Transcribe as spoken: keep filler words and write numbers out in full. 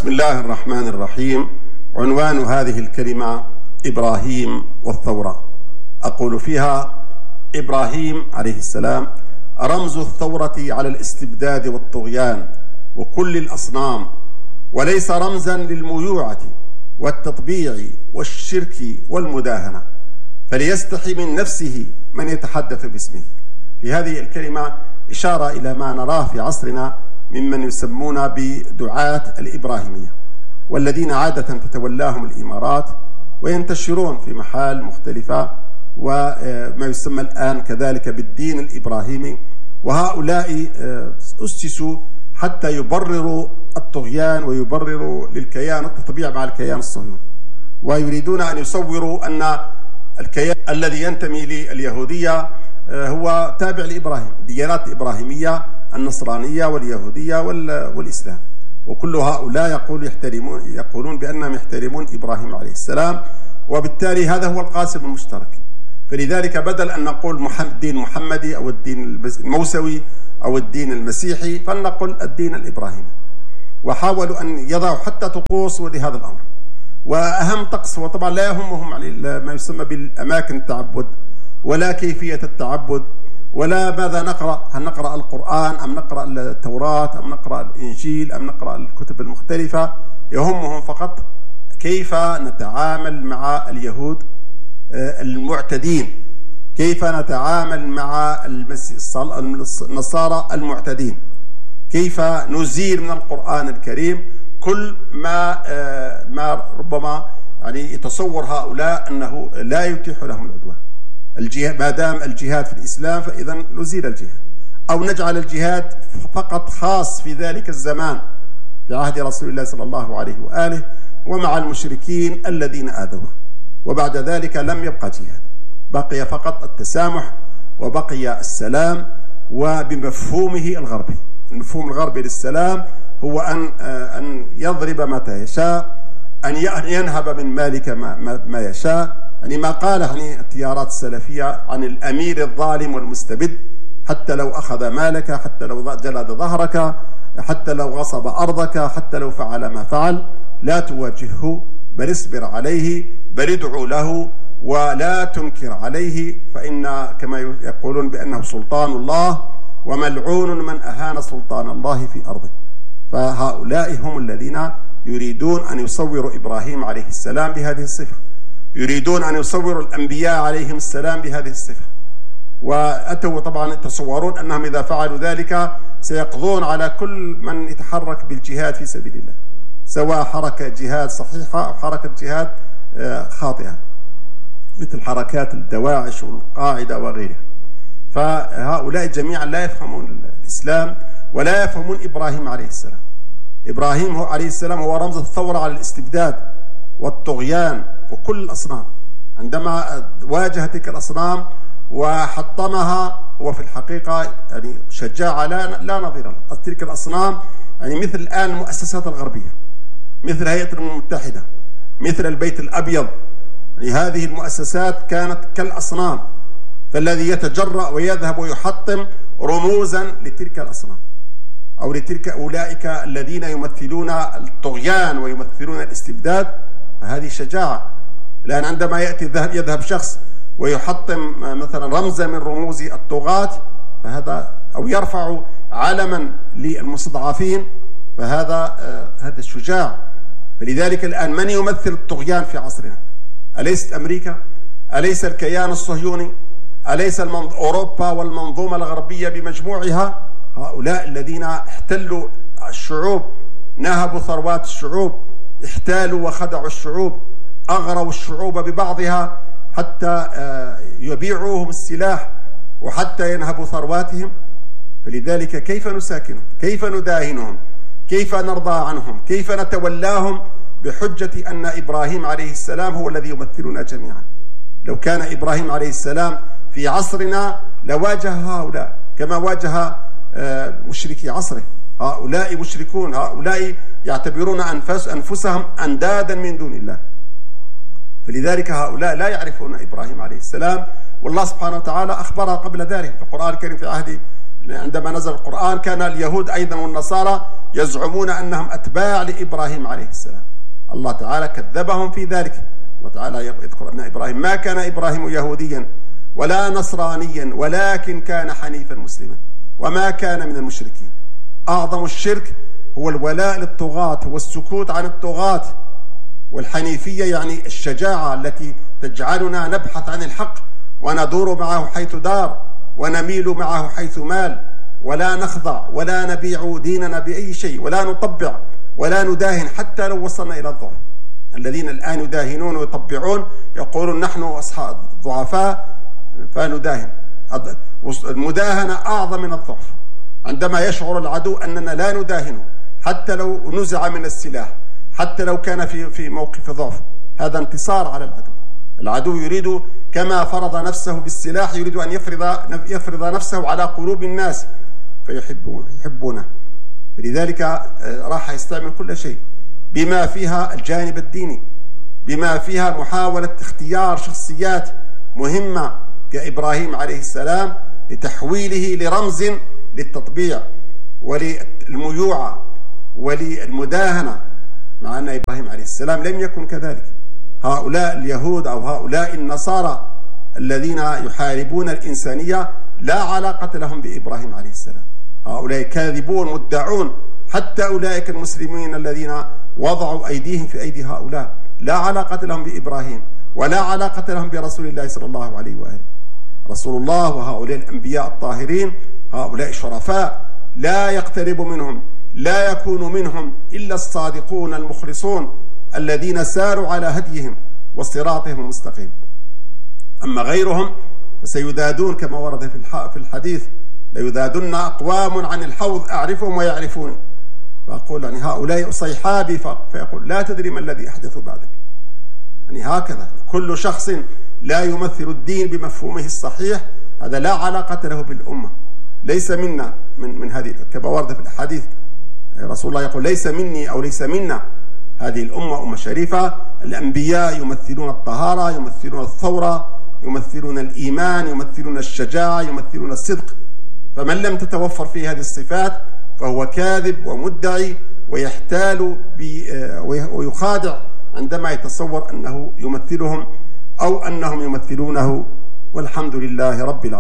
بسم الله الرحمن الرحيم. عنوان هذه الكلمة إبراهيم والثورة. أقول فيها: إبراهيم عليه السلام رمز الثورة على الاستبداد والطغيان وكل الأصنام، وليس رمزا للميوعة والتطبيع والشرك والمداهنة، فليستحي من نفسه من يتحدث باسمه. في هذه الكلمة إشارة إلى ما نراه في عصرنا ممن يسمون بدعاة الإبراهيمية، والذين عادة تتولاهم الإمارات وينتشرون في محال مختلفة، وما يسمى الآن كذلك بالدين الإبراهيمي. وهؤلاء أسسوا حتى يبرروا الطغيان ويبرروا للكيان التطبيع مع الكيان الصهيوني، ويريدون أن يصوروا أن الكيان الذي ينتمي لليهودية هو تابع لإبراهيم، الديانات الإبراهيمية النصرانية واليهودية والإسلام، وكل هؤلاء يقول يحترمون يقولون بأنهم يحترمون إبراهيم عليه السلام، وبالتالي هذا هو القاسم المشترك. فلذلك بدل أن نقول الدين المحمدي أو الدين الموسوي أو الدين المسيحي، فلنقل الدين الإبراهيمي. وحاولوا أن يضعوا حتى طقوس لهذا الأمر، وأهم طقس وطبعا لا يهمهم ما يسمى بالأماكن التعبد ولا كيفية التعبد ولا ماذا نقرأ، هل نقرأ القرآن أم نقرأ التوراة أم نقرأ الإنجيل أم نقرأ الكتب المختلفة. يهمهم فقط كيف نتعامل مع اليهود المعتدين، كيف نتعامل مع النصارى المعتدين، كيف نزيل من القرآن الكريم كل ما ما ربما يعني يتصور هؤلاء أنه لا يتيح لهم العدوان. الجهاد ما دام الجهاد في الإسلام فإذا نزيل الجهاد، أو نجعل الجهاد فقط خاص في ذلك الزمان في عهد رسول الله صلى الله عليه وآله ومع المشركين الذين آذوه، وبعد ذلك لم يبقى جهاد، بقي فقط التسامح وبقي السلام، وبمفهومه الغربي. المفهوم الغربي للسلام هو أن أن يضرب متى يشاء، أن ينهب من مالك ما, ما يشاء، يعني ما قاله يعني التيارات السلفية عن الأمير الظالم والمستبد، حتى لو أخذ مالك، حتى لو جلد ظهرك، حتى لو غصب أرضك، حتى لو فعل ما فعل، لا تواجهه، بل اصبر عليه، بل ادعو له، ولا تنكر عليه، فإن كما يقولون بأنه سلطان الله، وملعون من أهان سلطان الله في أرضه. فهؤلاء هم الذين يريدون أن يصوروا إبراهيم عليه السلام بهذه الصفة، يريدون أن يصوروا الأنبياء عليهم السلام بهذه الصفة، وأتوا طبعا يتصورون أنهم إذا فعلوا ذلك سيقضون على كل من يتحرك بالجهاد في سبيل الله، سواء حركة جهاد صحيحة أو حركة جهاد خاطئة، مثل حركات الدواعش والقاعدة وغيرها. فهؤلاء جميعا لا يفهمون الإسلام ولا يفهمون إبراهيم عليه السلام. إبراهيم هو عليه السلام هو رمز الثورة على الاستبداد والطغيان وكل الأصنام. عندما واجه تلك الأصنام وحطمها هو في الحقيقة يعني شجاعة لا لا نظير لها. تلك الأصنام يعني مثل الآن المؤسسات الغربية، مثل هيئة الأمم المتحدة، مثل البيت الأبيض، يعني هذه المؤسسات كانت كالأصنام، فالذي يتجرأ ويذهب ويحطم رموزا لتلك الأصنام أو لتلك أولئك الذين يمثلون الطغيان ويمثلون الاستبداد، فهذه شجاعة. لأن عندما يأتي يذهب شخص ويحطم مثلا رمزا من رموز الطغاة، فهذا أو يرفع علما للمستضعفين، فهذا هذا الشجاع. فلذلك الآن من يمثل الطغيان في عصرنا؟ أليست أمريكا؟ أليس الكيان الصهيوني؟ أليس أوروبا والمنظومة الغربية بمجموعها؟ هؤلاء الذين احتلوا الشعوب، نهبوا ثروات الشعوب، احتالوا وخدعوا الشعوب، أغروا الشعوب ببعضها حتى يبيعوهم السلاح وحتى ينهبوا ثرواتهم. فلذلك كيف نساكنهم؟ كيف نداهنهم؟ كيف نرضى عنهم؟ كيف نتولاهم بحجة أن إبراهيم عليه السلام هو الذي يمثلنا جميعا؟ لو كان إبراهيم عليه السلام في عصرنا لواجه هؤلاء كما واجه مشركي عصره. هؤلاء مشركون، هؤلاء يعتبرون أنفس أنفسهم أندادا من دون الله. فلذلك هؤلاء لا يعرفون إبراهيم عليه السلام، والله سبحانه وتعالى أخبرها قبل ذلك في القرآن الكريم في عهد عندما نزل القرآن كان اليهود أيضا والنصارى يزعمون أنهم أتباع لإبراهيم عليه السلام. الله تعالى كذبهم في ذلك. الله تعالى يذكر أن إبراهيم ما كان إبراهيم يهوديا ولا نصرانيا ولكن كان حنيفا مسلما وما كان من المشركين. أعظم الشرك هو الولاء للطغاة والسكوت عن الطغاة، والحنيفية يعني الشجاعة التي تجعلنا نبحث عن الحق وندور معه حيث دار ونميل معه حيث مال، ولا نخضع ولا نبيع ديننا بأي شيء ولا نطبع ولا نداهن حتى لو وصلنا إلى الضعف. الذين الآن يداهنون ويطبعون يقولون نحن أصحاب ضعفاء فنداهن. المداهنة أعظم من الضعف. عندما يشعر العدو أننا لا نداهنه حتى لو نزع من السلاح، حتى لو كان في في موقف ضعف، هذا انتصار على العدو. العدو يريد كما فرض نفسه بالسلاح يريد أن يفرض يفرض نفسه على قلوب الناس فيحبونه. لذلك راح يستعمل كل شيء بما فيها الجانب الديني، بما فيها محاولة اختيار شخصيات مهمة كإبراهيم عليه السلام لتحويله لرمز للتطبيع وللميوعة وللمداهنة، مع أن إبراهيم عليه السلام لم يكن كذلك. هؤلاء اليهود أو هؤلاء النصارى الذين يحاربون الإنسانية لا علاقة لهم بإبراهيم عليه السلام. هؤلاء كاذبون مدعون، حتى أولئك المسلمين الذين وضعوا أيديهم في أيدي هؤلاء لا علاقة لهم بإبراهيم ولا علاقة لهم برسول الله صلى الله عليه وآله. رسول الله وهؤلاء الأنبياء الطاهرين هؤلاء شرفاء لا يقترب منهم لا يكون منهم إلا الصادقون المخلصون الذين ساروا على هديهم وصراطهم المستقيم. أما غيرهم فسيذادون كما ورد في الحديث: ليذادن أقوام عن الحوض أعرفهم ويعرفوني. فأقول يعني هؤلاء صيحابي، فيقول لا تدري ما الذي أحدث بعدك. يعني هكذا كل شخص لا يمثل الدين بمفهومه الصحيح هذا لا علاقة له بالأمة، ليس منا من من هذه، كما ورد في الحديث رسول الله يقول: ليس مني أو ليس منا. هذه الأمة أمة شريفة، الأنبياء يمثلون الطهارة، يمثلون الثورة، يمثلون الإيمان، يمثلون الشجاعة، يمثلون الصدق. فمن لم تتوفر فيه هذه الصفات فهو كاذب ومدعي ويحتال ويخادع عندما يتصور أنه يمثلهم أو أنهم يمثلونه. والحمد لله رب العالمين.